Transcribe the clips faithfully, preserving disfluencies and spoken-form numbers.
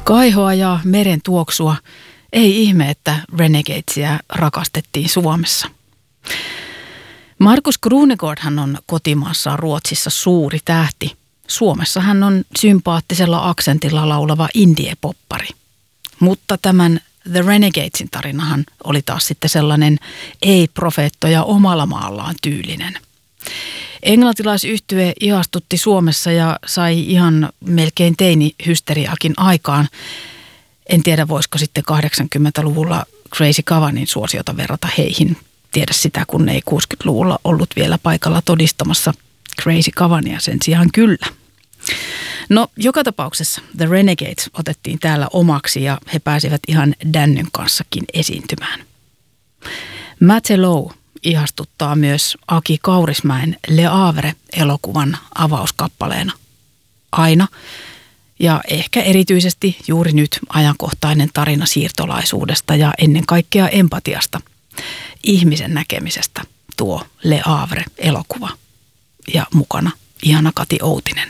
Kaihoa ja meren tuoksua. Ei ihme, että Renegadesia rakastettiin Suomessa. Markus Krunegårdhan on kotimaassaan Ruotsissa suuri tähti. Suomessa hän on sympaattisella aksentilla laulava indie-poppari. Mutta tämän The Renegadesin tarinahan oli taas sitten sellainen ei-profeettoja omalla maallaan tyylinen. Englantilaisyhtye ihastutti Suomessa ja sai ihan melkein teini-hysteriaakin aikaan. En tiedä, voisiko sitten kahdeksankymmentäluvulla Crazy Cavanin suosiota verrata heihin. Tiedä sitä, kun ei kuusikymmentäluvulla ollut vielä paikalla todistamassa Crazy Cavania, sen sijaan kyllä. No, joka tapauksessa The Renegades otettiin täällä omaksi ja he pääsivät ihan Dannyn kanssakin esiintymään. Matelot ihastuttaa myös Aki Kaurismäen Le Havre-elokuvan avauskappaleena. Aina ja ehkä erityisesti juuri nyt ajankohtainen tarina siirtolaisuudesta ja ennen kaikkea empatiasta, ihmisen näkemisestä tuo Le Havre-elokuva ja mukana ihana Kati Outinen.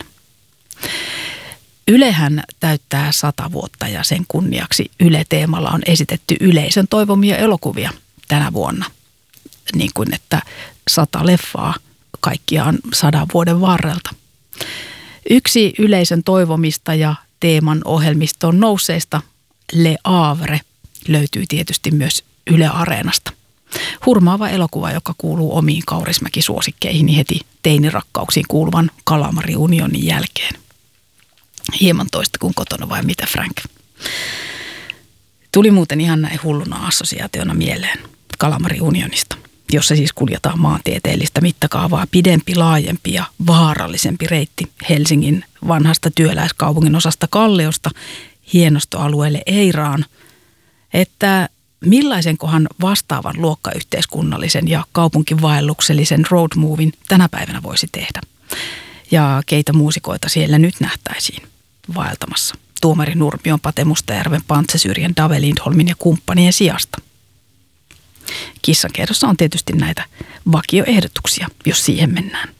Ylehän täyttää sata vuotta ja sen kunniaksi Yle-teemalla on esitetty yleisön toivomia elokuvia tänä vuonna. Niin kuin että sata leffaa kaikkiaan sadan vuoden varrelta. Yksi yleisön toivomista ja teeman ohjelmistoon nousseista, Le Havre, löytyy tietysti myös Yle Areenasta. Hurmaava elokuva, joka kuuluu omiin Kaurismäki-suosikkeihin heti teinirakkauksiin kuuluvan Kalamari-unionin jälkeen. Hieman toista kuin kotona vai mitä, Frank? Tuli muuten ihan näin hulluna assosiaationa mieleen Kalamari-unionista, jossa siis kuljetaan maantieteellistä mittakaavaa pidempi, laajempi ja vaarallisempi reitti Helsingin vanhasta työläiskaupungin osasta Kalliosta hienostoalueelle Eiraan, että millaisenkohan vastaavan luokkayhteiskunnallisen ja kaupunkivaelluksellisen road movin tänä päivänä voisi tehdä. Ja keitä muusikoita siellä nyt nähtäisiin vaeltamassa Tuomari Nurmion, Pate Mustajärven, Pantse Syrjän, Dave Lindholmin ja kumppanien sijasta. Kissankerrossa on tietysti näitä vakioehdotuksia, jos siihen mennään.